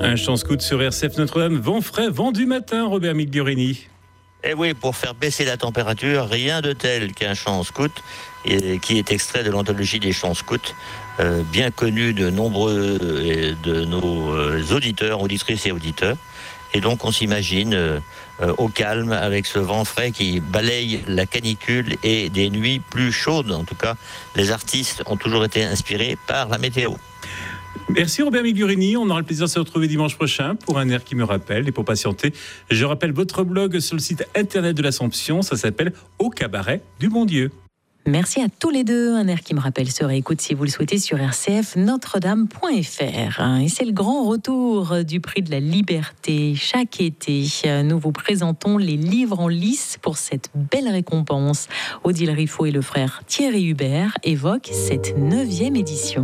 Un chant scout sur RCF Notre-Dame, vent frais, vent du matin, Robert Migliorini. Eh oui, pour faire baisser la température, rien de tel qu'un chant scout, qui est extrait de l'anthologie des chants scouts, bien connu de nombreux de nos auditeurs, auditrices et auditeurs. Et donc on s'imagine au calme avec ce vent frais qui balaye la canicule et des nuits plus chaudes. En tout cas, les artistes ont toujours été inspirés par la météo. Merci Robert Migliorini, on aura le plaisir de se retrouver dimanche prochain pour un air qui me rappelle. Et pour patienter, je rappelle votre blog sur le site internet de l'Assomption, ça s'appelle Au cabaret du bon Dieu. Merci à tous les deux. Un air qui me rappelle se réécoute si vous le souhaitez sur rcfnotredame.fr. Et c'est le grand retour du prix de la liberté. Chaque été, nous vous présentons les livres en lice pour cette belle récompense. Odile Riffaut et le frère Thierry Hubert évoquent cette 9e édition.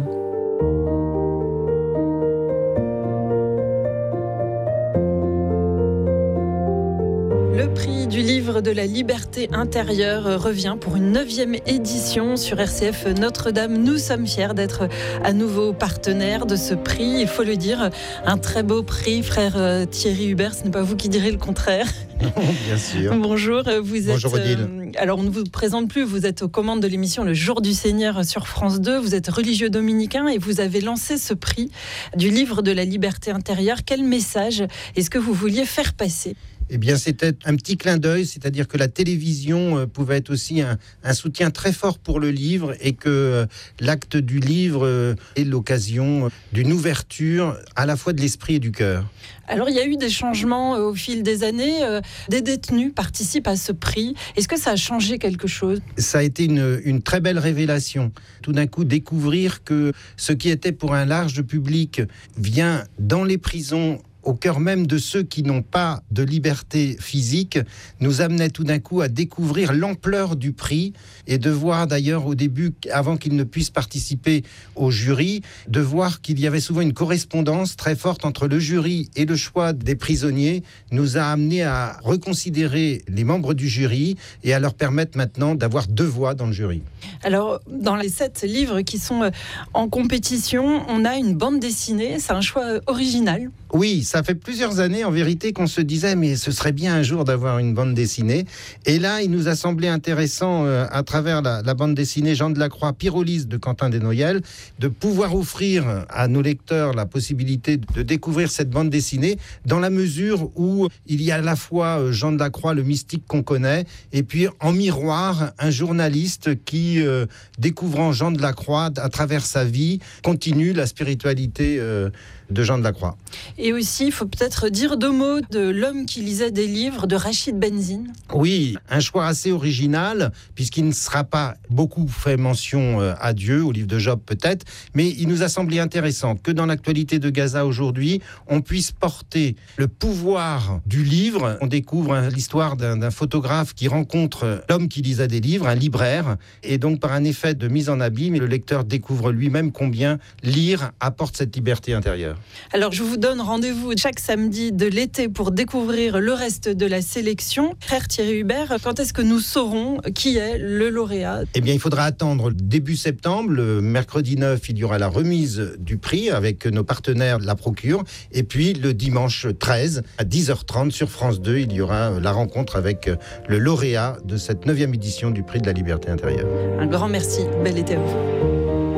Le prix du livre de la liberté intérieure revient pour une 9e édition sur RCF Notre-Dame. Nous sommes fiers d'être à nouveau partenaires de ce prix. Il faut le dire, un très beau prix, frère Thierry Hubert. Ce n'est pas vous qui direz le contraire. Bien sûr. Bonjour, vous êtes. Bonjour Odile. Alors on ne vous présente plus, vous êtes aux commandes de l'émission Le Jour du Seigneur sur France 2. Vous êtes religieux dominicain et vous avez lancé ce prix du livre de la liberté intérieure. Quel message est-ce que vous vouliez faire passer ? Eh bien, c'était un petit clin d'œil, c'est-à-dire que la télévision pouvait être aussi un soutien très fort pour le livre et que l'acte du livre est l'occasion d'une ouverture à la fois de l'esprit et du cœur. Alors, il y a eu des changements au fil des années. Des détenus participent à ce prix. Est-ce que ça a changé quelque chose ? Ça a été une très belle révélation. Tout d'un coup, découvrir que ce qui était pour un large public vient dans les prisons au cœur même de ceux qui n'ont pas de liberté physique, nous amenait tout d'un coup à découvrir l'ampleur du prix et de voir d'ailleurs au début, avant qu'ils ne puissent participer au jury, de voir qu'il y avait souvent une correspondance très forte entre le jury et le choix des prisonniers, nous a amené à reconsidérer les membres du jury et à leur permettre maintenant d'avoir 2 voix dans le jury. Alors, dans les 7 livres qui sont en compétition, on a une bande dessinée, c'est un choix original. Oui, ça fait plusieurs années en vérité qu'on se disait mais ce serait bien un jour d'avoir une bande dessinée. Et là, il nous a semblé intéressant à travers la bande dessinée Jean de la Croix, Pyrolyse de Quentin Desnoyers, de pouvoir offrir à nos lecteurs la possibilité de découvrir cette bande dessinée dans la mesure où il y a à la fois Jean de la Croix, le mystique qu'on connaît, et puis en miroir, un journaliste qui, découvrant Jean de la Croix à travers sa vie, continue la spiritualité de Jean de la Croix. Et aussi, il faut peut-être dire 2 mots de L'homme qui lisait des livres de Rachid Benzine. Oui, un choix assez original, puisqu'il ne sera pas beaucoup fait mention à Dieu, au livre de Job peut-être, mais il nous a semblé intéressant que dans l'actualité de Gaza aujourd'hui, on puisse porter le pouvoir du livre. On découvre l'histoire d'un photographe qui rencontre l'homme qui lisait des livres, un libraire, et donc par un effet de mise en abîme, le lecteur découvre lui-même combien lire apporte cette liberté intérieure. Alors, je vous donne rendez-vous chaque samedi de l'été pour découvrir le reste de la sélection. Frère Thierry Hubert, quand est-ce que nous saurons qui est le lauréat ? Eh bien, il faudra attendre début septembre. Le mercredi 9, il y aura la remise du prix avec nos partenaires La Procure. Et puis, le dimanche 13, à 10h30 sur France 2, il y aura la rencontre avec le lauréat de cette 9e édition du prix de la liberté intérieure. Un grand merci. Bel été à vous.